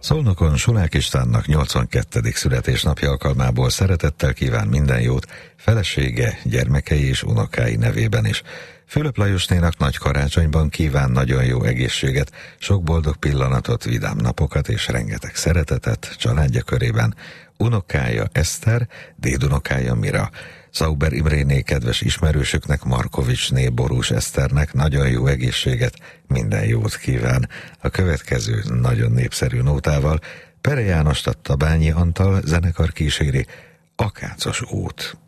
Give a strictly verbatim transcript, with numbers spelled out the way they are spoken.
Szolnokon Sulák Istvánnak nyolcvankettedik születésnapja alkalmából szeretettel kíván minden jót felesége, gyermekei és unokái nevében is. Fülöp Lajosnénak nagy karácsonyban kíván nagyon jó egészséget, sok boldog pillanatot, vidám napokat és rengeteg szeretetet családja körében. Unokája Eszter, dédunokája Mira. Zauber Imréné kedves ismerősöknek, Markovicsné Borús Eszternek nagyon jó egészséget, minden jót kíván. A következő nagyon népszerű nótával Pere Jánost, a Tabányi Antal zenekar kíséri, Akácos út.